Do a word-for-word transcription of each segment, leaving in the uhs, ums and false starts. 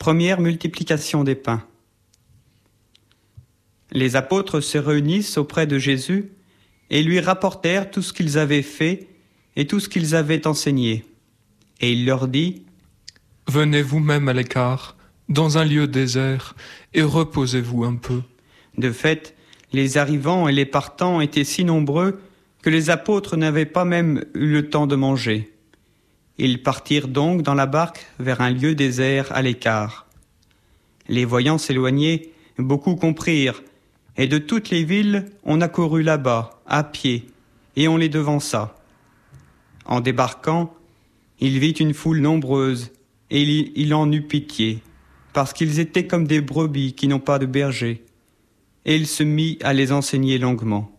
Première multiplication des pains. Les apôtres se réunissent auprès de Jésus et lui rapportèrent tout ce qu'ils avaient fait et tout ce qu'ils avaient enseigné. Et il leur dit : « Venez vous-même à l'écart, dans un lieu désert, et reposez-vous un peu. » De fait, les arrivants et les partants étaient si nombreux que les apôtres n'avaient pas même eu le temps de manger. Ils partirent donc dans la barque vers un lieu désert à l'écart. Les voyant s'éloigner, beaucoup comprirent, et de toutes les villes, on accourut là-bas, à pied, et on les devança. En débarquant, il vit une foule nombreuse, et il, il en eut pitié, parce qu'ils étaient comme des brebis qui n'ont pas de berger, et il se mit à les enseigner longuement.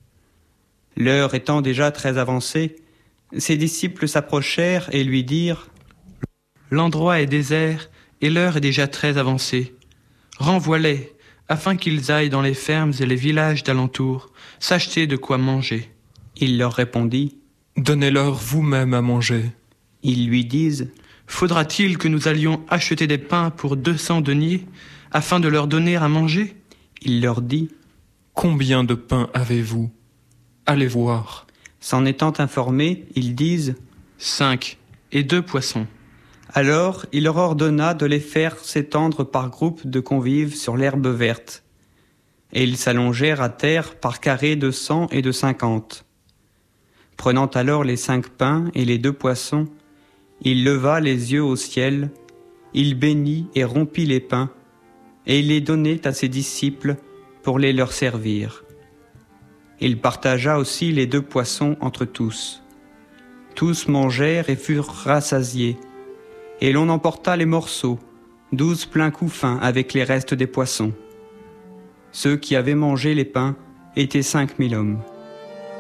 L'heure étant déjà très avancée, ses disciples s'approchèrent et lui dirent : « L'endroit est désert et l'heure est déjà très avancée. Renvoie-les, afin qu'ils aillent dans les fermes et les villages d'alentour, s'acheter de quoi manger. » Il leur répondit : « Donnez-leur vous-même à manger. » Ils lui disent : « Faudra-t-il que nous allions acheter des pains pour deux cents deniers, afin de leur donner à manger ?» Il leur dit : « Combien de pains avez-vous ? Allez voir. » S'en étant informés, ils disent : « Cinq et deux poissons. » Alors il leur ordonna de les faire s'étendre par groupes de convives sur l'herbe verte. Et ils s'allongèrent à terre par carrés de cent et de cinquante. Prenant alors les cinq pains et les deux poissons, il leva les yeux au ciel, il bénit et rompit les pains, et il les donnait à ses disciples pour les leur servir. Il partagea aussi les deux poissons entre tous. Tous mangèrent et furent rassasiés, et l'on emporta les morceaux, douze pleins couffins avec les restes des poissons. Ceux qui avaient mangé les pains étaient cinq mille hommes.